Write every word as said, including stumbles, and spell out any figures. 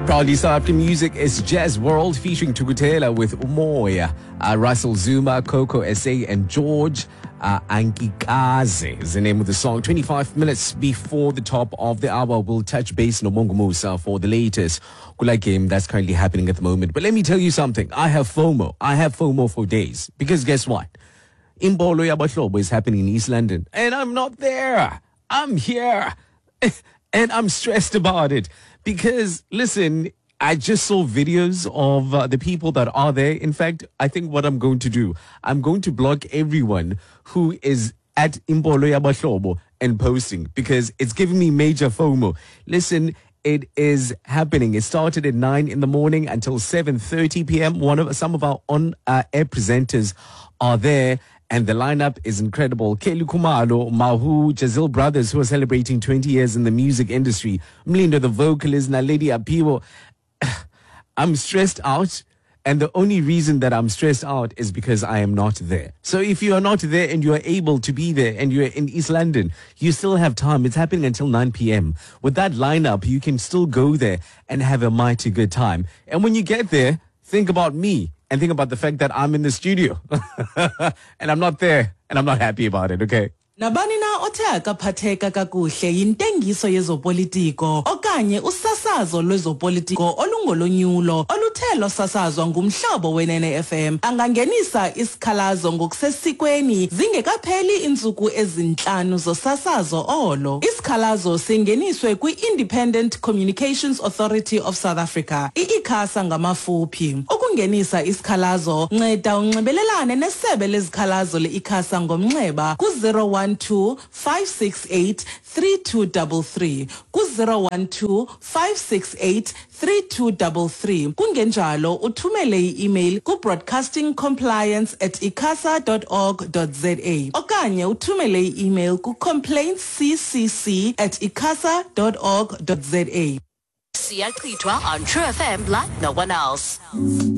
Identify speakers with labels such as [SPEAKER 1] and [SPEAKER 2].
[SPEAKER 1] Proudly start after music is Jazz World featuring Tukutela with Umoya, uh, Russell Zuma, Coco S A, and George uh, Ankikaze is the name of the song. twenty-five minutes before the top of the hour, we'll touch base no Mongo Musa for the latest Kula game that's currently happening at the moment. But let me tell you something. I have FOMO. I have FOMO for days. Because guess what? Imbolo Yabahlobo is happening in East London. And I'm not there. I'm here. And I'm stressed about it. Because, listen, I just saw videos of uh, the people that are there. In fact, I think what I'm going to do, I'm going to block everyone who is at Imbolo Yabahlobo and posting because it's giving me major FOMO. Listen, it is happening. It started at nine in the morning until seven thirty p.m. One of some of our on uh, air presenters are there. And the lineup is incredible. Kelly Kumalo, Mahu, Jazil Brothers, who are celebrating twenty years in the music industry. Mlindo, the vocalist, Naledi Apiwo. I'm stressed out. And the only reason that I'm stressed out is because I am not there. So if you are not there and you are able to be there and you're in East London, you still have time. It's happening until nine p.m. With that lineup, you can still go there and have a mighty good time. And when you get there, think about me. And think about the fact that I'm in the studio and I'm not there and I'm not happy about it, okay?
[SPEAKER 2] Nabani na othe akaphatheka kakuhle yintengiso yezopolitiko okanye usasazo lwezopolitiko olungolonyulo oluthelo sasazwa ngumhlobo wenene F M angangenisa isikhalazo ngokusesikweni zingekapheli insuku ezinhlanu zosasazo olo. Isikhalazo singeniswe kwi-Independent Communications Authority of South Africa, i-ICASA ngamafuphi. Ukungenisa isikhalazo nceda unxibelelane nesebe lezikhalazo le-ICASA ngomnxeba ku zero one two five six eight three two three three ku zero one two five six eight three two three three. Kungenjalo uthumele i-email ku broadcastingcompliance at icasa dot org dot za okanye uthumele i-email ku complaintsccc at icasa dot org dot za.
[SPEAKER 3] Siyachithwa on True F M like no one else.